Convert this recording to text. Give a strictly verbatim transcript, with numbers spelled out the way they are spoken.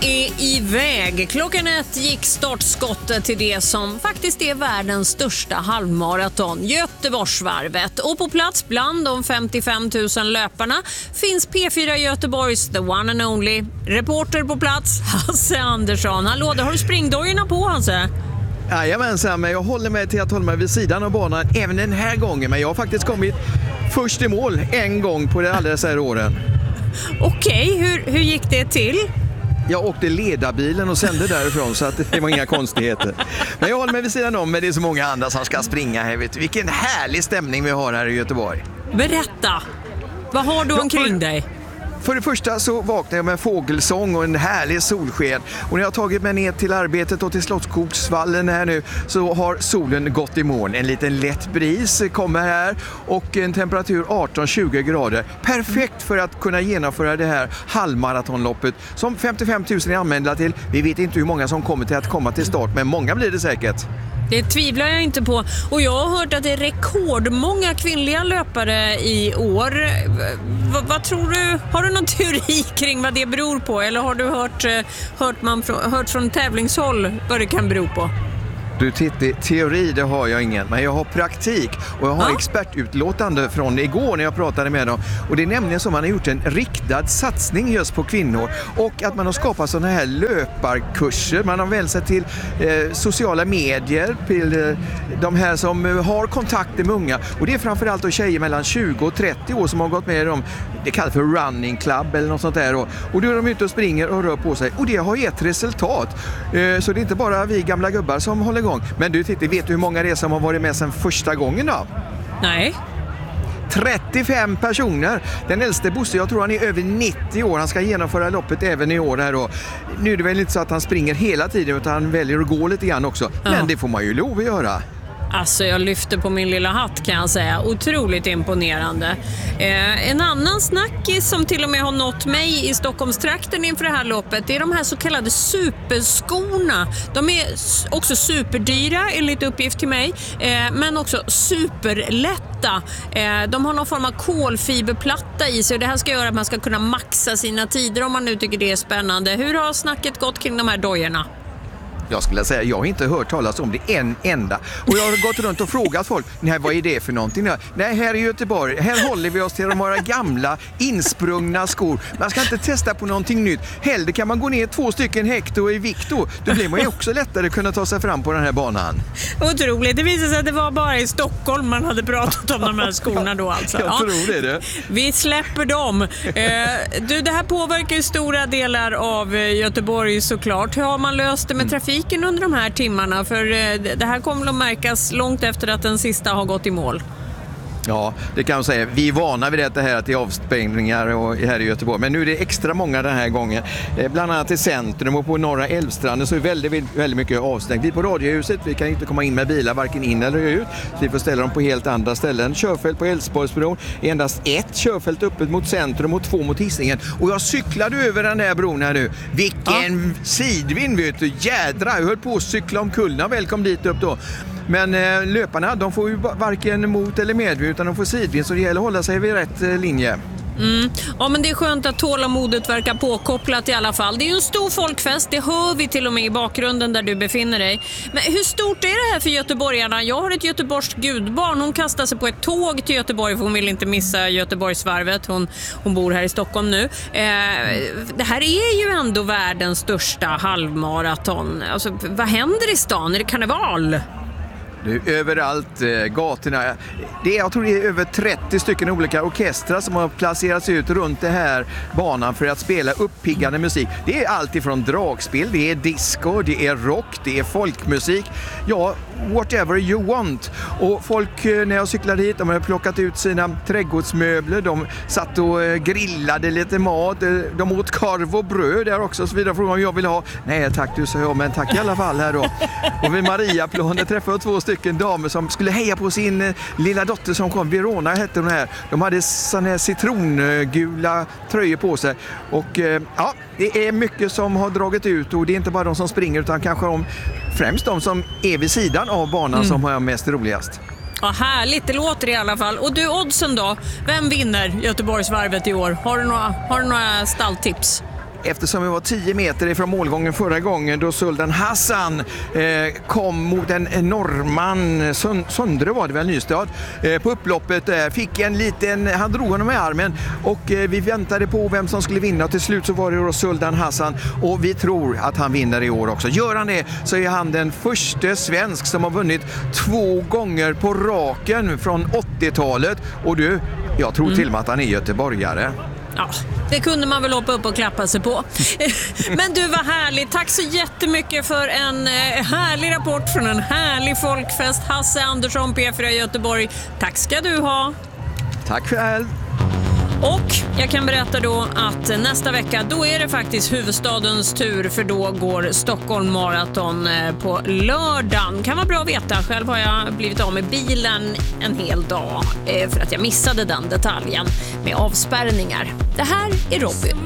är iväg. Klockan ett gick startskottet till det som faktiskt är världens största halvmaraton, Göteborgsvarvet. Och på plats bland de femtiofem tusen löparna finns P fyra Göteborgs The One and Only reporter på plats, Hasse Andersson. Hallå, där har du springdojorna på, Hasse? Jajamensan, men jag håller mig till att hålla mig vid sidan av banan även den här gången. Men jag har faktiskt kommit först i mål en gång på det alldeles här åren. Okej, hur, hur gick det till? Jag åkte ledarbilen och sände därifrån, så att det var inga konstigheter. Men jag håller mig vid sidan om, men det är så många andra som ska springa här. Vet du. Vilken härlig stämning vi har här i Göteborg. Berätta, vad har du omkring dig? För det första så vaknade jag med fågelsång och en härlig solsken. Och när jag har tagit mig ner till arbetet och till Slottskogsvallen här nu så har solen gått i moln. En liten lätt bris kommer här och en temperatur arton till tjugo grader. Perfekt för att kunna genomföra det här halvmaratonloppet som femtiofem tusen är anmälda till. Vi vet inte hur många som kommer till att komma till start, men många blir det säkert. Det tvivlar jag inte på. Och jag har hört att det är rekordmånga kvinnliga löpare i år. V- vad tror du? Har du någon teori kring vad det beror på? Eller har du hört, hört, man från, hört från tävlingshåll vad det kan bero på? Du Titti, teori det har jag ingen, men jag har praktik och jag har ja. expertutlåtande från igår när jag pratade med dem. Och det är nämligen som man har gjort en riktad satsning just på kvinnor och att man har skapat sådana här löparkurser. Man har vänt sig till eh, sociala medier, till eh, de här som eh, har kontakter med unga. Och det är framförallt då tjejer mellan tjugo och trettio år som har gått med i dem. Det kallas för running club eller något sånt där. Och, och då är de ute och springer och rör på sig. Och det har gett resultat. Eh, så det är inte bara vi gamla gubbar som håller igång. Men du Titti, vet du hur många det är som har varit med sedan första gången då? Nej. trettiofem personer. Den äldste Bosse, jag tror han är över nittio år. Han ska genomföra loppet även i år här då. Nu är det väl inte så att han springer hela tiden utan han väljer att gå lite grann också. Ja. Men det får man ju lov att göra. Alltså jag lyfter på min lilla hatt kan jag säga. Otroligt imponerande. Eh, en annan snackis som till och med har nått mig i Stockholmstrakten inför det här loppet, det är de här så kallade superskorna. De är också superdyra enligt uppgift till mig, eh, men också superlätta. Eh, de har någon form av kolfiberplatta i sig och det här ska göra att man ska kunna maxa sina tider om man nu tycker det är spännande. Hur har snacket gått kring de här dojorna? Jag skulle säga, jag har inte hört talas om det en enda. Och jag har gått runt och frågat folk, nej vad är det för någonting? Nej, här i Göteborg, här håller vi oss till de våra gamla insprungna skor. Man ska inte testa på någonting nytt. Hellre kan man gå ner två stycken hekto i vikt då. Då blir man ju också lättare att kunna ta sig fram på den här banan. Otroligt, det visade sig att det var bara i Stockholm man hade pratat om de här skorna då alltså. Jag tror det, det. Vi släpper dem. Eh, du, det här påverkar ju stora delar av Göteborg såklart. Hur har man löst det med trafik under de här timmarna? För det här kommer att märkas långt efter att den sista har gått i mål. Ja, det kan man säga. Vi är vana vid det här att det är avsprängningar och här i Göteborg. Men nu är det extra många den här gången. Bland annat i centrum och på norra Älvstranden så är väldigt, väldigt mycket avstängt. Vi på Radiohuset, vi kan inte komma in med bilar varken in eller ut. Så vi får ställa dem på helt andra ställen. Körfält på Älvsborgsbron är endast ett körfält öppet mot centrum och två mot Hisingen. Och jag cyklade över den här bron här nu. Vilken ja. sidvind vet du. Jädra, jag höll på att cykla om kullarna. Välkommen dit upp då. Men eh, löparna, de får ju varken mot eller med utan de får sidvind, så det gäller att hålla sig vid rätt eh, linje. Mm. Ja, men det är skönt att tålamodet verkar påkopplat i alla fall. Det är ju en stor folkfest, det hör vi till och med i bakgrunden där du befinner dig. Men hur stort är det här för göteborgarna? Jag har ett göteborgskt gudbarn, hon kastar sig på ett tåg till Göteborg för hon vill inte missa Göteborgsvarvet. Hon, hon bor här i Stockholm nu. Eh, det här är ju ändå världens största halvmaraton. Alltså, vad händer i stan? Är det karneval? Nu, överallt, eh, gatorna. Det är, jag tror det är över trettio stycken olika orkestrar som har placerats ut runt det här banan för att spela uppiggande musik. Det är allt ifrån dragspel, det är disco, det är rock, det är folkmusik. Ja, whatever you want. Och folk, när jag cyklade hit, de har plockat ut sina trädgårdsmöbler, de satt och grillade lite mat, de åt korv och bröd där också, så vidare. Frågan om jag vill ha. Nej tack, du sa jag, men tack i alla fall här då. Och vid Mariaplanen träffade jag två stycken damer som skulle heja på sin lilla dotter som kom. Verona hette hon här. De hade såna här citrongula tröjor på sig. Och ja, det är mycket som har dragit ut och det är inte bara de som springer utan kanske de, främst de som är vid sidan av banan mm. som har mest roligast. Ja, härligt, det låter i alla fall. Och du, oddsen då? Vem vinner Göteborgsvarvet i år? Har du några, har du några stalltips? eftersom vi var tio meter ifrån målgången förra gången då Sultan Hassan eh, kom mot en norrman, Söndre var det väl, Nystad, eh, på upploppet där, fick en liten, han drog honom i armen och eh, vi väntade på vem som skulle vinna och till slut så var det då Sultan Hassan och vi tror att han vinner i år också. Gör han det så är han den första svensk som har vunnit två gånger på raken från åttiotalet och du, jag tror mm. till och med att han är göteborgare. Ja, det kunde man väl hoppa upp och klappa sig på. Men du, var härligt. Tack så jättemycket för en härlig rapport från en härlig folkfest. Hasse Andersson, P fyra Göteborg. Tack ska du ha. Tack själv. Och jag kan berätta då att nästa vecka då är det faktiskt huvudstadens tur, för då går Stockholm Marathon på lördagen. Kan vara bra att veta. Själv har jag blivit av med bilen en hel dag för att jag missade den detaljen med avspärrningar. Det här är Robby.